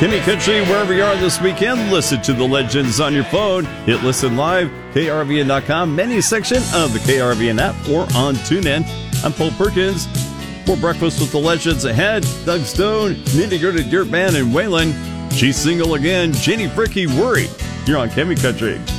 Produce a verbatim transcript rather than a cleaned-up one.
Kimmy Country, wherever you are this weekend, listen to the legends on your phone. Hit Listen Live, K R V N dot com, menu section of the K R V N app, or on TuneIn. I'm Paul Perkins. For Breakfast with the Legends ahead, Doug Stone, Nitty Gritty Dirt Band, and Waylon. She's single again, Jenny Fricky, Worry. You're on Kimmy Country.